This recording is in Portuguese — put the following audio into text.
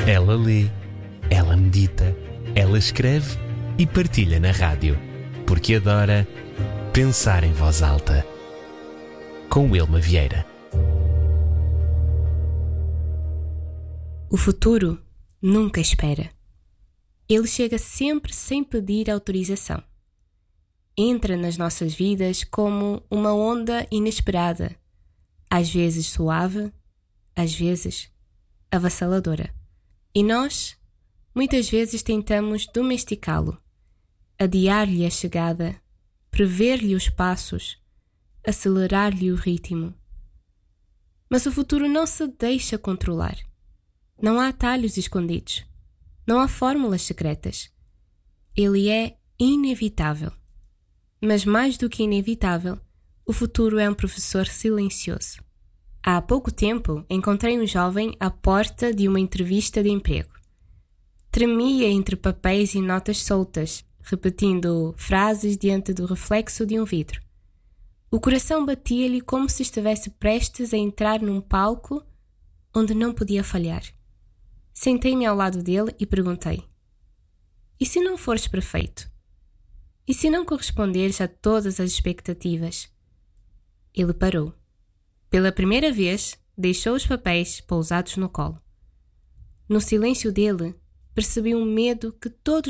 Ela lê, ela medita, ela escreve e partilha na rádio, porque adora pensar em voz alta. Com Wilma Vieira. O futuro nunca espera. Ele chega sempre sem pedir autorização. Entra nas nossas vidas como uma onda inesperada, às vezes suave, às vezes avassaladora. E nós, muitas vezes, tentamos domesticá-lo, adiar-lhe a chegada, prever-lhe os passos, acelerar-lhe o ritmo. Mas o futuro não se deixa controlar. Não há atalhos escondidos. Não há fórmulas secretas. Ele é inevitável. Mas mais do que inevitável, o futuro é um professor silencioso. Há pouco tempo encontrei um jovem à porta de uma entrevista de emprego. Tremia entre papéis e notas soltas, repetindo frases diante do reflexo de um vidro. O coração batia-lhe como se estivesse prestes a entrar num palco onde não podia falhar. Sentei-me ao lado dele e perguntei: e se não fores perfeito? E se não corresponderes a todas as expectativas? Ele parou. Pela primeira vez, deixou os papéis pousados no colo. No silêncio dele, percebi um medo que todos